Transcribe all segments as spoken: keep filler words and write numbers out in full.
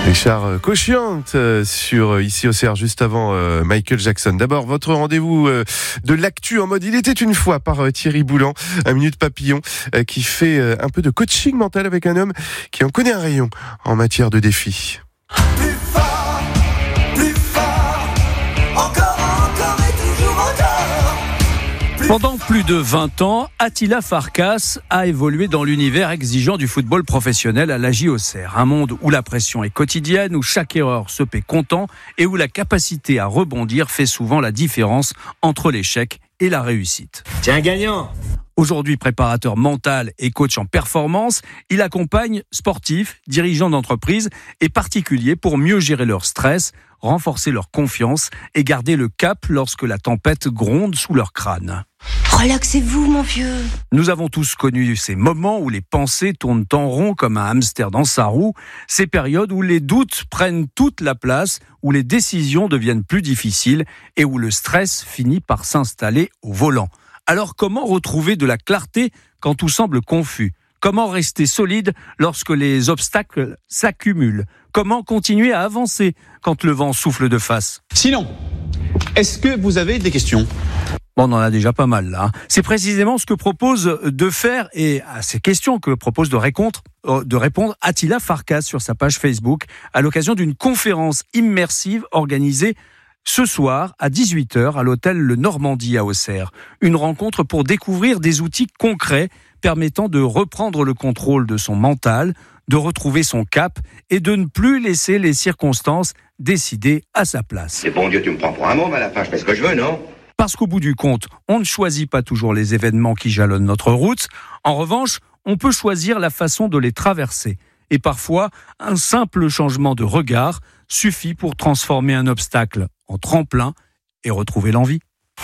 Richard Cochiante sur Ici au C R juste avant euh, Michael Jackson. D'abord, votre rendez-vous euh, de l'actu en mode Il était une fois par euh, Thierry Boulan, un minute papillon euh, qui fait euh, un peu de coaching mental avec un homme qui en connaît un rayon en matière de défis. Plus fort, plus fort, encore, encore et toujours encore. Plus Pendant plus de vingt ans, Attila Farkas a évolué dans l'univers exigeant du football professionnel à l'A J O C R. Un monde où la pression est quotidienne, où chaque erreur se paie comptant et où la capacité à rebondir fait souvent la différence entre l'échec et la réussite. Tiens, gagnant! Aujourd'hui préparateur mental et coach en performance, il accompagne sportifs, dirigeants d'entreprises et particuliers pour mieux gérer leur stress, renforcer leur confiance et garder le cap lorsque la tempête gronde sous leur crâne. Relaxez-vous, mon vieux. Nous avons tous connu ces moments où les pensées tournent en rond comme un hamster dans sa roue, ces périodes où les doutes prennent toute la place, où les décisions deviennent plus difficiles et où le stress finit par s'installer au volant. Alors comment retrouver de la clarté quand tout semble confus ? Comment rester solide lorsque les obstacles s'accumulent ? Comment continuer à avancer quand le vent souffle de face ? Sinon, est-ce que vous avez des questions ? Bon, on en a déjà pas mal là. C'est précisément ce que propose de faire et à ces questions que propose de répondre, de répondre Attila Farkas sur sa page Facebook à l'occasion d'une conférence immersive organisée ce soir à dix-huit heures à l'hôtel Le Normandie à Auxerre. Une rencontre pour découvrir des outils concrets permettant de reprendre le contrôle de son mental, de retrouver son cap et de ne plus laisser les circonstances décider à sa place. C'est bon Dieu, tu me prends pour un môme à la fin, je fais ce que je veux, non ? Parce qu'au bout du compte, on ne choisit pas toujours les événements qui jalonnent notre route. En revanche, on peut choisir la façon de les traverser. Et parfois, un simple changement de regard suffit pour transformer un obstacle en tremplin et retrouver l'envie.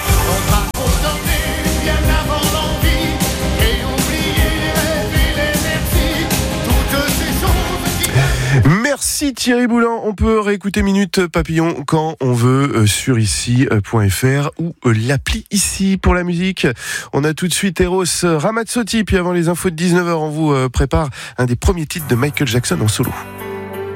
Merci Thierry Boulan. On peut réécouter Minute Papillon quand on veut sur ici point f r ou l'appli Ici pour la musique. On a tout de suite Eros Ramazzotti, puis avant les infos de dix-neuf heures, on vous prépare un des premiers titres de Michael Jackson en solo.